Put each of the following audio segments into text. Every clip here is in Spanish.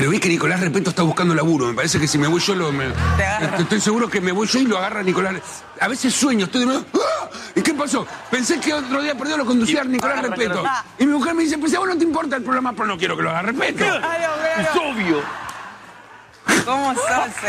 Pero vi que Nicolás Repeto está buscando laburo. Me parece que si me voy yo, estoy seguro que me voy yo y lo agarra Nicolás. A veces sueño, estoy de nuevo. ¡Ah! ¿Y qué pasó? Pensé que otro día perdido lo conducía Nicolás Repeto. Y mi mujer me dice, pues a vos no te importa el programa, pero no quiero que lo haga Repeto. Es obvio. ¿Cómo sos,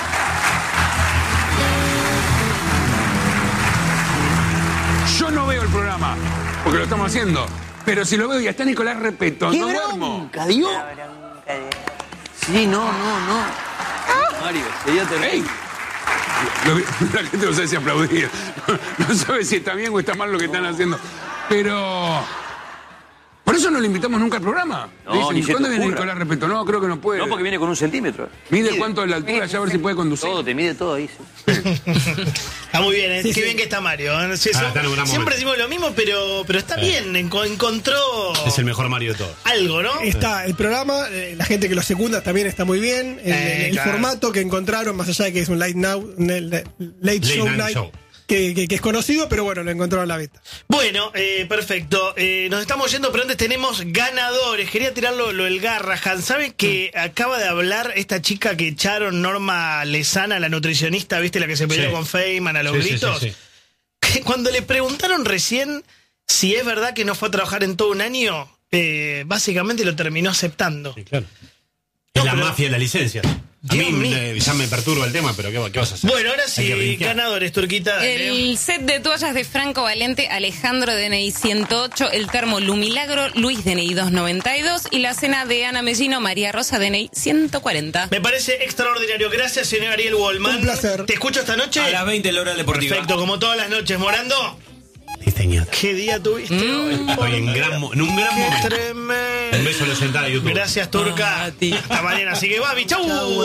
Yo no veo el programa, porque lo estamos haciendo. Pero si lo veo y está Nicolás Repeto, no duermo. ¿Dio? Sí, no. Mario, sería terrible. ¡Ey! La gente no sabe si aplaudir. No sabe si está bien o está mal lo que están haciendo. Pero... Por eso no le invitamos nunca al programa. No, Le dicen, ni se te ¿cuándo viene ocurra. Nicolás Repeto? No, creo que no puede. No, porque viene con 1 centímetro. Mide cuánto de la altura, ya a ver si puede conducir. Todo, te mide todo ahí. Sí. Está muy bien, qué bien que está Mario. Sí, está en un gran siempre momento. decimos lo mismo, pero está bien, encontró Es el mejor Mario de todos. algo, ¿no? Está el programa, la gente que lo secunda también está muy bien. El claro. formato que encontraron, más allá de que es un late show night, que es conocido, pero bueno, lo encontraron a la vista. Bueno, perfecto. Nos estamos yendo, pero antes tenemos ganadores. Quería tirarlo el Garrahan. ¿Saben que acaba de hablar esta chica que echaron, Norma Lezana, la nutricionista, viste, la que se peleó Sí. con Feynman a los Sí, gritos? sí. Que cuando le preguntaron recién si es verdad que no fue a trabajar en todo un año, básicamente lo terminó aceptando. Sí, claro. No, Es la pero- mafia de la licencia. A Dios mí mío. ya me perturba el tema, pero ¿qué vas a hacer? Bueno, ahora Hay sí, que brincar. ganadores, Turquita. dale. El set de toallas de Franco Valente, Alejandro DNI 108, el termo Lumilagro, Luis DNI 292 y la cena de Ana Mellino, María Rosa DNI 140. Me parece extraordinario. Gracias, señor Ariel Wallman. Un placer. ¿Te escucho esta noche? A las 20 la hora deportiva. Perfecto, como todas las noches. Morando, Diseñado. ¿qué día tuviste? Estoy en un gran momento. Tremendo. Un beso a los sentados de YouTube. Gracias, Turca. Ah, a ti. Hasta mañana. Así que, Babi, chau.